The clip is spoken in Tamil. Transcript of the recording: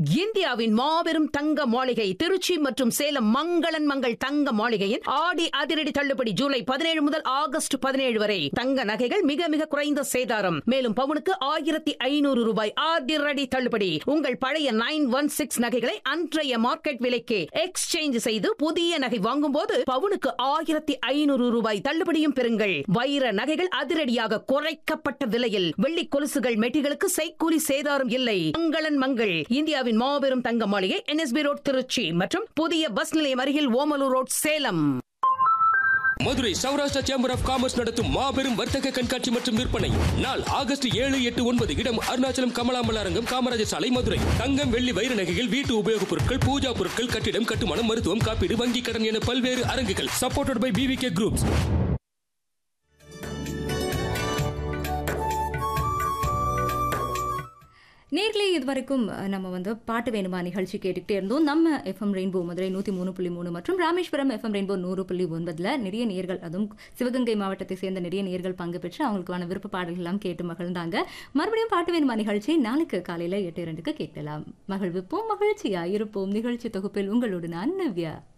இந்தியாவின் மாபெரும் தங்க மாளிகை திருச்சி மற்றும் சேலம் மங்களன் மங்கள் தங்க மாளிகையின் ஆடி அதிரடி தள்ளுபடி ஜூலை 17 முதல் ஆகஸ்ட் 17 வரை. தங்க நகைகள் மிக மிக குறைந்த சேதாரம். மேலும் பவுனுக்கு 1500 ரூபாய் அதிரடி தள்ளுபடி. உங்கள் பழைய 916 நகைகளை அன்றைய மார்க்கெட் விலைக்கு எக்ஸ்சேஞ்ச் செய்து புதிய நகை வாங்கும் போது பவுனுக்கு 1500 ரூபாய் தள்ளுபடியும் பெறுங்கள். வைர நகைகள் அதிரடியாக குறைக்கப்பட்ட விலையில். வெள்ளி கொலுசுகள் மெட்டிகளுக்கு செய்கூலி சேதாரம் இல்லை. மங்களன் மங்கள் இந்தியாவின் மாபெரும் தங்க மாளிகை NSB ரோட் திருச்சி மற்றும் புதிய பஸ் நிலையம் அருகில் Omalur road Salem. Madurai Saurashtra chamber of commerce நடத்தும் மாபெரும் வர்த்தக கண்காட்சி மற்றும் விற்பனை நாள் ஆகஸ்ட் 7, 8, 9. இடம் அருணாச்சலம் கமலாம்பல் அரங்கம், காமராஜர் சாலை, மதுரை. தங்கம், வெள்ளி, வைர நகைகள், வீட்டு உபயோகப் பொருட்கள், பூஜா பொருட்கள், கட்டிடம் கட்டுமானம், மருத்துவம், காப்பீடு, வங்கி கடன் என பல்வேறு அரங்குகள். Supported by BVK Groups. நேர்களே, இதுவரைக்கும் நம்ம பாட்டு வேணுமா நிகழ்ச்சி கேட்டுக்கிட்டே இருந்தோம். நம்ம FM ரெயின்போ மதுரை 103.3 மற்றும் ராமேஸ்வரம் FM ரெயின்போ 100.9 நிறைய நேர்கள், அதுவும் சிவகங்கை மாவட்டத்தை சேர்ந்த நிறைய நேர்கள் பங்கு பெற்று அவங்களுக்கான விருப்ப பாடல்கள்லாம் கேட்டு மகிழ்ந்தாங்க. மறுபடியும் பாட்டு வேணுமா நிகழ்ச்சி நாளைக்கு காலையில் 8:02 கேட்கலாம். மகிழ்விப்போம், மகிழ்ச்சியா இருப்போம். நிகழ்ச்சி தொகுப்பில் உங்களோடு நான் நவ்யா.